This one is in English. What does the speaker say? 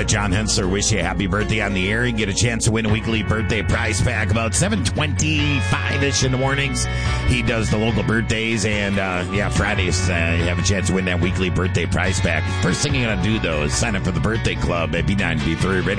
let John Hensler wish you a happy birthday on the air and get a chance to win a weekly birthday prize pack about 7:25-ish in the mornings. He does the local birthdays, and Fridays you have a chance to win that weekly birthday prize pack. First thing you're going to do, though, is sign up for the birthday club at B93 Radio.